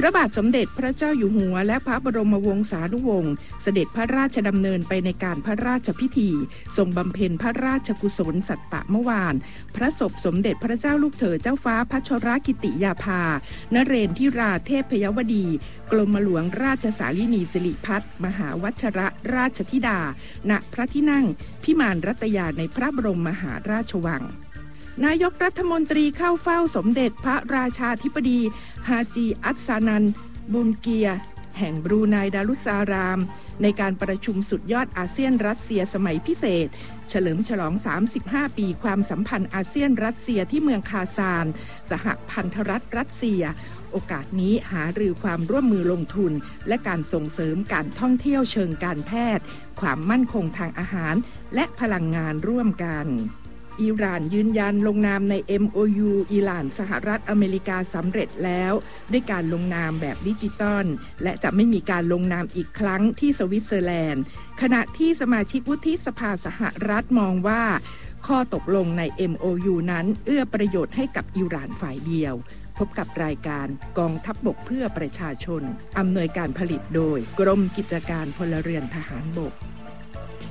ระบาทสมเด็จพระเจ้าอยู่หัวและพระบรมวงศานุวงศ์เสด็จพระราชดำเนินไปในการพระราชพิธีทรงบำเพ็ญพระราชกุศลสัตตมวานพระศพสมเด็จพระเจ้าลูกเธอเจ้าฟ้าพัชรกิติยาภานเรนทิราเทพยวดีกรมหลวงราชสาลินีสิริพัฒน์มหาวชรราชธิดาณพระที่นั่งพิมานรัตยาในพระบรมมหาราชวังนายกรัฐมนตรีเข้าเฝ้าสมเด็จพระราชาธิบดีฮาจีอัสซานันบุญเกียร์แห่งบรูไนดารุสารามในการประชุมสุดยอดอาเซียนรัสเซียสมัยพิเศษเฉลิมฉลอง35ปีความสัมพันธ์อาเซียนรัสเซียที่เมืองคาซานสหพันธรัฐรัสเซียโอกาสนี้หารือความร่วมมือลงทุนและการส่งเสริมการท่องเที่ยวเชิงการแพทย์ความมั่นคงทางอาหารและพลังงานร่วมกันอิหร่านยืนยันลงนามใน MOU อิหร่านสหรัฐอเมริกาสำเร็จแล้วด้วยการลงนามแบบดิจิตอลและจะไม่มีการลงนามอีกครั้งที่สวิตเซอร์แลนด์ขณะที่สมาชิกวุฒิสภาสหรัฐมองว่าข้อตกลงใน MOU นั้นเอื้อประโยชน์ให้กับอิหร่านฝ่ายเดียวพบกับรายการกองทัพบกเพื่อประชาชนอำนวยการผลิตโดยกรมกิจการพลเรือนทหารบก